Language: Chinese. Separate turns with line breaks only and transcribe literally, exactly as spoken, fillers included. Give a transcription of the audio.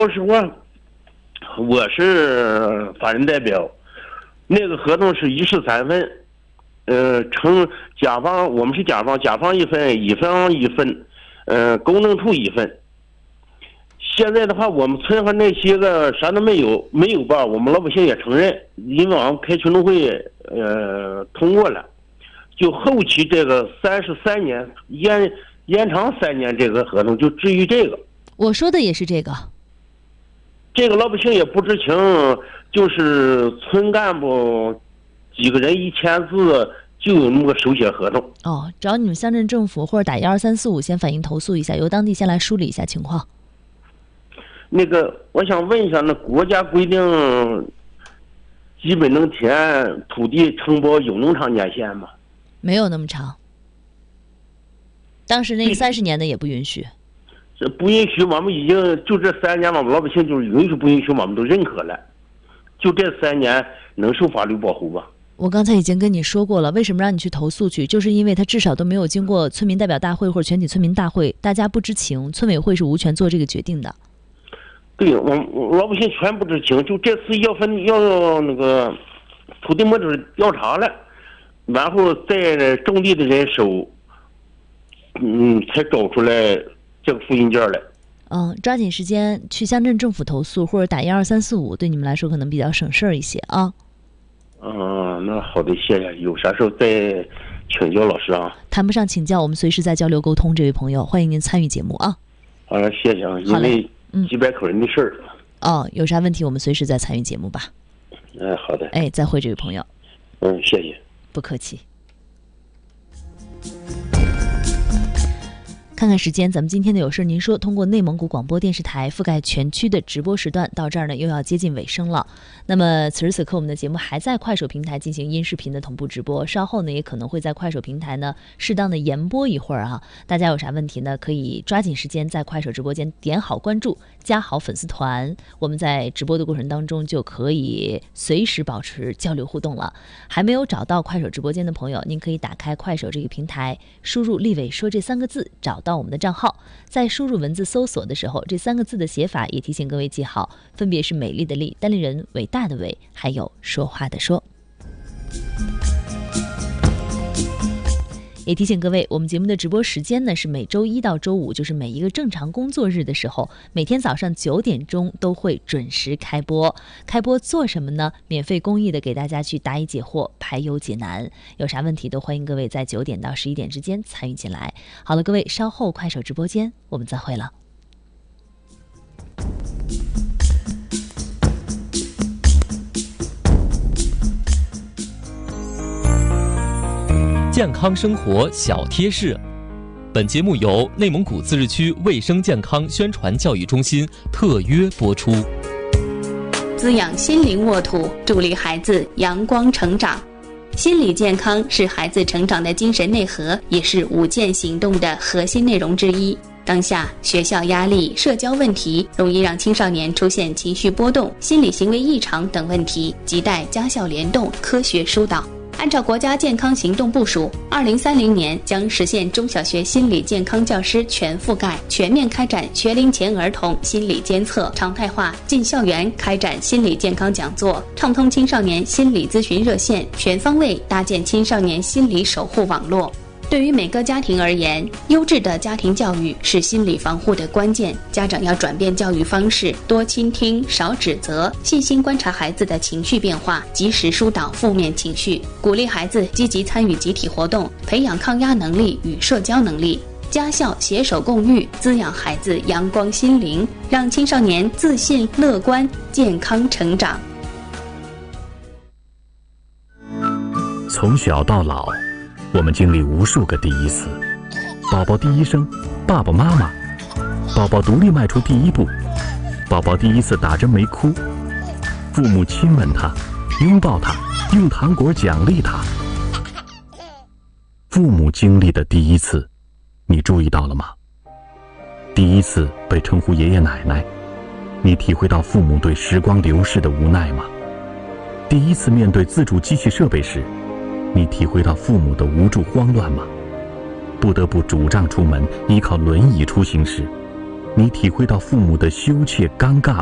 实话，我是法人代表，那个合同是一式三份，呃，成甲方我们是甲方，甲方一份，乙方一份，呃，公证处一份。现在的话，我们村和那些个啥都没有，没有吧？我们老百姓也承认，因为我们开群众会，呃，通过了，就后期这个三十三年延延长三年这个合同，就至于这个。
我说的也是这个。
这个老百姓也不知情，就是村干部几个人一签字就有那么个手写合同。
哦，找你们乡镇政府或者打一二三四五先反映投诉一下，由当地先来梳理一下情况。
那个，我想问一下，那国家规定基本农田土地承包有那么长年限吗？
没有那么长。当时那个三十年的也不允许。
这不允许，我们已经就这三年，我们老百姓就是允许不允许，我们都认可了。就这三年能受法律保护吧？
我刚才已经跟你说过了，为什么让你去投诉去，就是因为他至少都没有经过村民代表大会或者全体村民大会，大家不知情，村委会是无权做这个决定的。
对，我我老百姓全不知情，就这次要分要那个土地没收调查了，然后在种地的人手，嗯，才找出来这个复印件来。
嗯，抓紧时间去乡镇政府投诉，或者打一二三四五，对你们来说可能比较省事儿一些啊。
嗯，那好的，谢谢。有啥时候再请教老师啊？
谈不上请教，我们随时在交流沟通。这位朋友，欢迎您参与节目啊。
好了，谢谢啊，因为几百口人的事儿。
嗯、哦，有啥问题我们随时再参与节目吧。
哎，好的。
哎，再会，这位朋友。
嗯，谢谢。
不客气。看看时间，咱们今天的有事您说通过内蒙古广播电视台覆盖全区的直播时段到这儿呢又要接近尾声了。那么此时此刻我们的节目还在快手平台进行音视频的同步直播，稍后呢也可能会在快手平台呢适当的延播一会儿啊。大家有啥问题呢可以抓紧时间在快手直播间点好关注，加好粉丝团，我们在直播的过程当中就可以随时保持交流互动了。还没有找到快手直播间的朋友，您可以打开快手这个平台，输入立伟说这三个字，找到我们的账号，在输入文字搜索的时候，这三个字的写法也提醒各位记好，分别是美丽的丽、单立人、伟大的伟，还有说话的说。也提醒各位，我们节目的直播时间呢是每周一到周五，就是每一个正常工作日的时候，每天早上九点钟都会准时开播。开播做什么呢？免费公益的给大家去答疑解惑、排忧解难，有啥问题都欢迎各位在九点到十一点之间参与进来。好了，各位，稍后快手直播间我们再会了。
健康生活小贴士，本节目由内蒙古自治区卫生健康宣传教育中心特约播出。
滋养心灵沃土，助力孩子阳光成长。心理健康是孩子成长的精神内核，也是五健行动的核心内容之一。当下学校压力、社交问题容易让青少年出现情绪波动、心理行为异常等问题，亟待家校联动，科学疏导。按照国家健康行动部署，二零三零年将实现中小学心理健康教师全覆盖，全面开展学龄前儿童心理监测，常态化进校园开展心理健康讲座，畅通青少年心理咨询热线，全方位搭建青少年心理守护网络。对于每个家庭而言，优质的家庭教育是心理防护的关键。家长要转变教育方式，多倾听，少指责，细心观察孩子的情绪变化，及时疏导负面情绪，鼓励孩子积极参与集体活动，培养抗压能力与社交能力。家校携手共育，滋养孩子阳光心灵，让青少年自信、乐观、健康成长。
从小到老，我们经历无数个第一次：宝宝第一声，爸爸妈妈；宝宝独立迈出第一步，宝宝第一次打针没哭，父母亲吻他，拥抱他，用糖果奖励他。父母经历的第一次，你注意到了吗？第一次被称呼爷爷奶奶，你体会到父母对时光流逝的无奈吗？第一次面对自主机器设备时，你体会到父母的无助慌乱吗？不得不拄杖出门，依靠轮椅出行时， 你体会到父母的羞怯、尴尬